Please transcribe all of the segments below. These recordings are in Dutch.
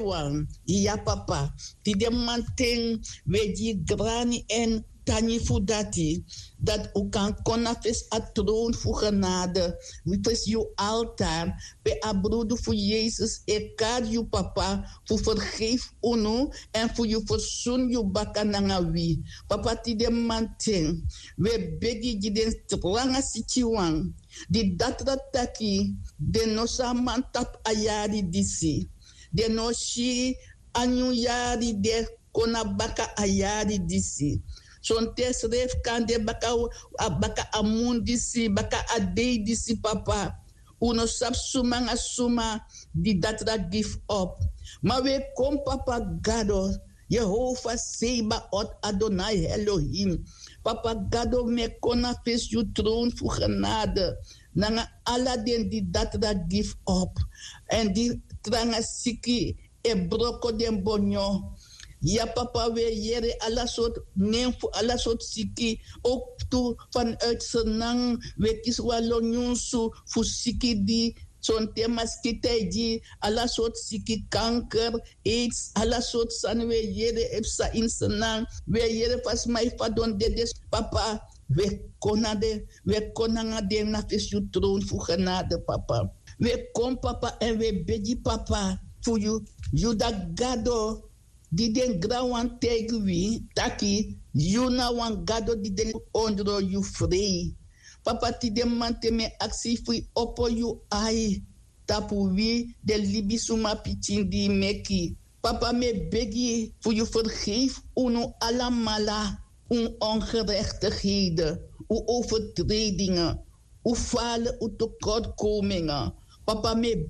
wan. Ja papa. Ti de manting we di grani en tani fudati. Dat u kan konafes a troon voor genade. We fes you altaar. We abroeden voor Jezus. Ik kaart you papa. Voor vergeef unu. En voor you verzoen you baka nanga wi. Papa ti de manting. We begi di den stranga situang. Di datra taki. De no sa mantap ayari disi. De no shi anyu yari de kona baka ayari disi. Son tes ref kan de baka amun disi, baka adei disi papa. Uno sap sumanga suma di datra give up. Maar we kom papa gado. Jehovah Seba ot Adonai Elohim. Papa gado me kona face you troon voor genade. Nanga alla den di datra give up. En di tranga siki e broko den bonyo. Ja papa we jere alla soort neem voor alla soort siki. Ook toe vanuit senang we kis walonyunsu voor siki di zo'n thema skiteji alla soort siki kanker AIDS alla soort san we jere epsa in senang we jere pas mai fadon dedes papa we konanga de na fesu troon voor genade papa. We kom papa en we begi papa voor you da gado di den grawan tegi wi taki you na wan gado di den ondro you free. Papa ti den mante me aksi fui opo you ai tapu wi de libi suma pitin di meki. Papa me begi voor you vergeef unu alamala ongerechtigheden, uw overtredingen, uw falen, uw tekortkomingen. Papa me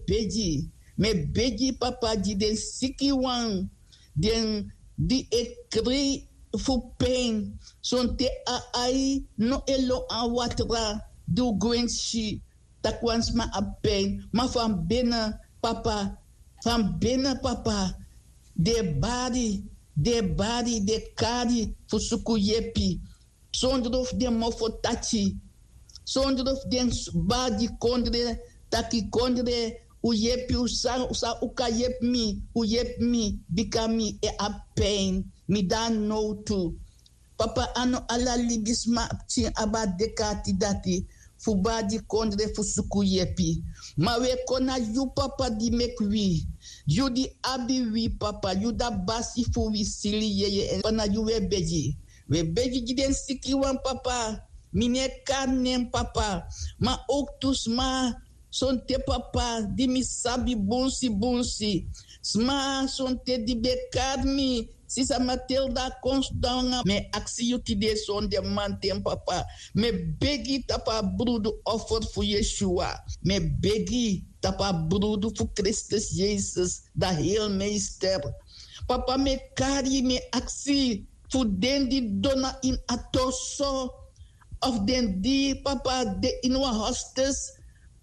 begi papa die den siki wan, die ik kreeg voor pijn. Zo'n te ai no elo aan watra, do gwenshi, takwans ma a pijn. Maar van binnen papa, de body, de kari, voor suku yepi. Zonder of de mofotachi. Zonder of de body kondre, taki kondre, u yepi, usa uka yep mi, bikami e a pain. Mi dan no to. Papa ano ala libisma chin aba dekati dati. Fu body kondre, fu suku yepi. Ma we kona you papa di mek wi. You di abi wi papa, you da basi fu wi sili yeye en pana you we beji. We beji giden siki wan papa, mine kanem papa, ma ook tus ma son te papa, di mi sabi bunsi. Sma son te di bekad mi, sisa Matilda Constanga, me aksi you tide son de mantem papa, me begi tapa brudu offer voor Yeshua, me begi tapa brudu voor Christus Jezus, da heelmeester. Papa me kari me aksi, voor den die donna in atoso, of den die papa de in wa hostes,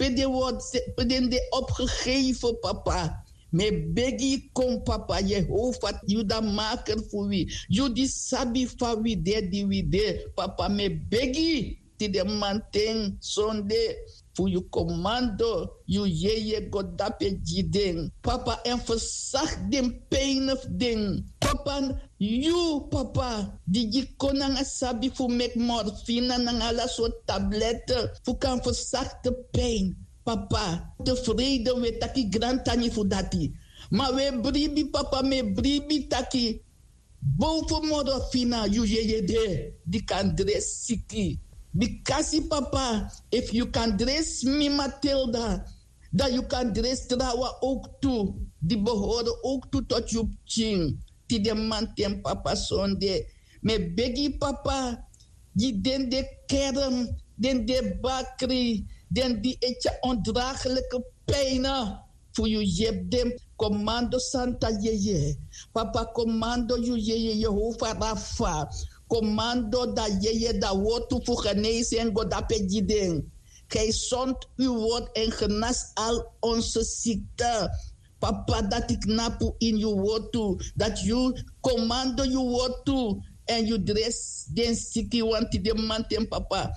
peden de opgegeven papa. Me begi kom papa Jehovah, you da maker voor wie. You di sabi fa wie de papa me begi ti de manteng sonde voor you commando, you yeye godape jiden. Papa en versag den pijn of ding. Papa, you papa, die konang sabi voor mek morfina nang ala so tabletten, voor kan versag de pijn. Papa, tevreden we taki grand tani voor dati. Maar we bribi papa me bribi taki. Boven morfina, you yeye de, die kan dress siki. Because papa, if you can dress me Matilda, dat you can dress trouwen ook toe. Die behoren ook toe tot je ching. Die de man ten papa zonde. Me begi papa, die den de kerm, den de bakri, den die etje ondraaglijke pijnen. Voor je jeb dem commando Santa Yeye. Papa commando you Yeye Jehovah Rafa. Commando da Yeye da woord voor genezing God apediden. Gij zond uw woord en genas al onze ziekte. Papa, dat ik napu in uw woord toe. Dat you commando uw woord toe. En you dress den zieke want de man ten papa.